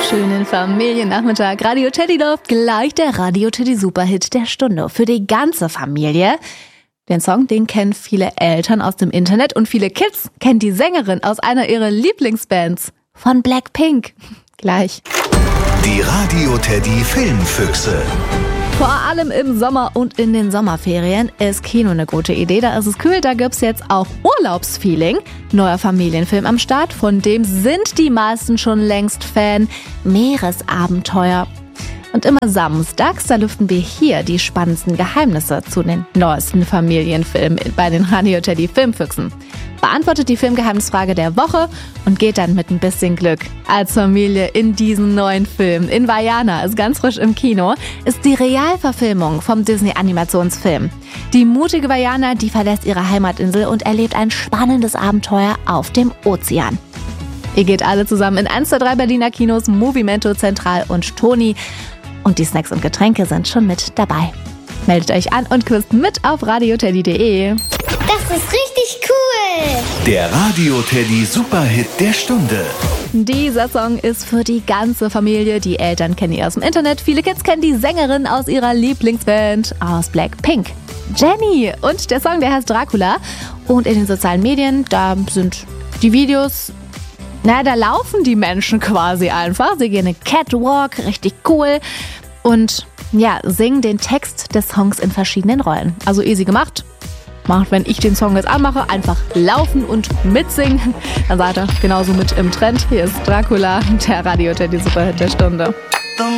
wunderschönen Familiennachmittag. Radio Teddy läuft gleich, der Radio Teddy Superhit der Stunde. Für die ganze Familie. Den Song, den kennen viele Eltern aus dem Internet und viele Kids kennen die Sängerin aus einer ihrer Lieblingsbands von Blackpink. Gleich. Die Radio Teddy Filmfüchse. Vor allem im Sommer und in den Sommerferien ist Kino eine gute Idee. Da ist es kühl, da gibt's jetzt auch Urlaubsfeeling. Neuer Familienfilm am Start, von dem sind die meisten schon längst Fan. Meeresabenteuer. Und immer samstags, da lüften wir hier die spannendsten Geheimnisse zu den neuesten Familienfilmen bei den Radio Teddy Filmfüchsen. Beantwortet die Filmgeheimnisfrage der Woche und geht dann mit ein bisschen Glück als Familie in diesen neuen Film. In Vaiana ist ganz frisch im Kino, ist die Realverfilmung vom Disney-Animationsfilm. Die mutige Vaiana, die verlässt ihre Heimatinsel und erlebt ein spannendes Abenteuer auf dem Ozean. Ihr geht alle zusammen in 1 der 3 Berliner Kinos, Movimento, Zentral und Toni. Und die Snacks und Getränke sind schon mit dabei. Meldet euch an und quizt mit auf radioteddy.de. Das ist richtig cool! Der Radio Teddy Superhit der Stunde. Dieser Song ist für die ganze Familie. Die Eltern kennen ihn aus dem Internet. Viele Kids kennen die Sängerin aus ihrer Lieblingsband aus Blackpink, Jennie. Und der Song, der heißt Dracula. Und in den sozialen Medien, da sind die Videos... da laufen die Menschen quasi einfach. Sie gehen eine Catwalk, richtig cool. Und singen den Text des Songs in verschiedenen Rollen. Also easy gemacht. Macht, wenn ich den Song jetzt anmache, einfach laufen und mitsingen. Dann seid ihr genauso mit im Trend. Hier ist Dracula, der Radio Teddy Superhit der Stunde.